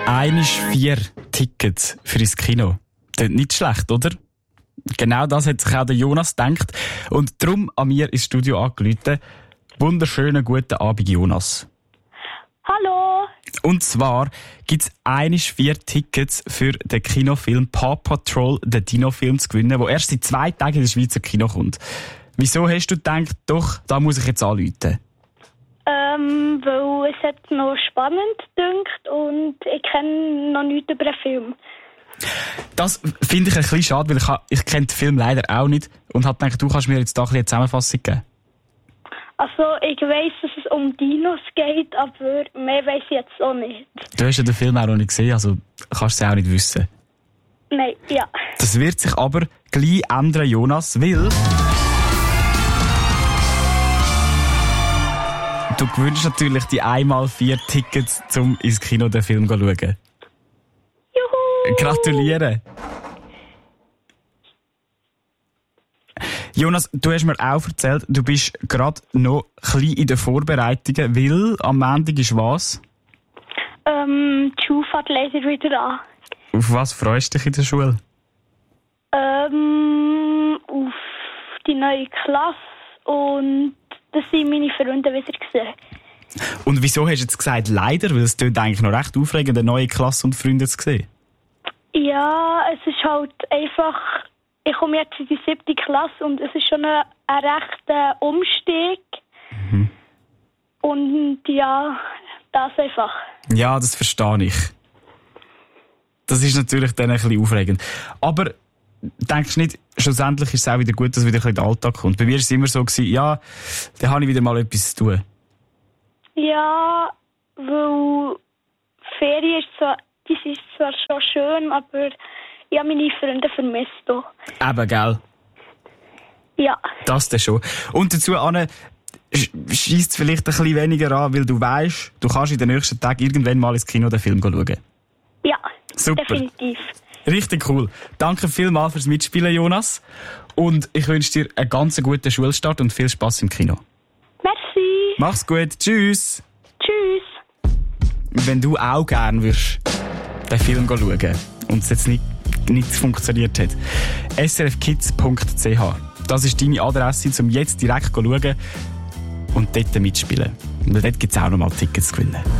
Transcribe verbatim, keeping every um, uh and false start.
Einisch vier Tickets für ins Kino. Das ist nicht schlecht, oder? Genau das hat sich auch der Jonas gedacht. Und darum an mir ins Studio angerufen. Wunderschönen guten Abend, Jonas. Hallo. Und zwar gibt es einisch vier Tickets für den Kinofilm Paw Patrol, den Dino-Film, zu gewinnen, der erst in zwei Tagen in der Schweizer Kino kommt. Wieso hast du gedacht, doch, da muss ich jetzt anrufen? Ähm, weil es hat noch spannend gedünkt und ich kenne noch nichts über den Film. Das finde ich ein bisschen schade, weil ich, ha, ich kenne den Film leider auch nicht und habe gedacht, du kannst mir jetzt da ein bisschen eine Zusammenfassung geben. Also, ich weiss, dass es um Dinos geht, aber mehr weiss ich jetzt auch nicht. Du hast ja den Film auch noch nicht gesehen, also kannst du es auch nicht wissen. Nein, ja. Das wird sich aber gleich ändern, Jonas, weil du gewünscht natürlich die einmal vier Tickets, um ins Kino den Film zu schauen. Juhu! Gratuliere! Jonas, du hast mir auch erzählt, du bist gerade noch ein bisschen in den Vorbereitungen, weil am Montag ist was? Ähm, die Schule fängt leider wieder an. Auf was freust du dich in der Schule? Ähm, auf die neue Klasse und dass ich meine Freunde wieder gesehen. Und wieso hast du jetzt gesagt, leider? Weil es klingt eigentlich noch recht aufregend, eine neue Klasse und Freunde zu sehen. Ja, es ist halt einfach, ich komme jetzt in die siebte Klasse und es ist schon ein, ein rechter Umstieg. Mhm. Und ja, das einfach. Ja, das verstehe ich. Das ist natürlich dann ein bisschen aufregend. Aber denkst du nicht, schlussendlich ist es auch wieder gut, dass wieder ein bisschen der Alltag kommt? Bei mir war es immer so, ja, da habe ich wieder mal etwas zu tun. Ja, weil Ferien ist zwar, die ist zwar schon schön, aber ich habe meine Freunde vermisst. Auch. Eben, gell? Ja. Das dann schon. Und dazu, Anne, scheisst es vielleicht ein bisschen weniger an, weil du weisst, du kannst in den nächsten Tagen irgendwann mal ins Kino den Film schauen. Ja, super. Definitiv. Richtig cool. Danke vielmals fürs Mitspielen, Jonas. Und ich wünsche dir einen ganz guten Schulstart und viel Spass im Kino. Merci. Mach's gut. Tschüss. Tschüss. Wenn du auch gerne würdest den Film schauen und es jetzt nicht, nicht funktioniert hat, s r f kids punkt c h. Das ist deine Adresse, um jetzt direkt zu schauen und dort mitspielen. Und dort gibt es auch noch mal Tickets zu gewinnen.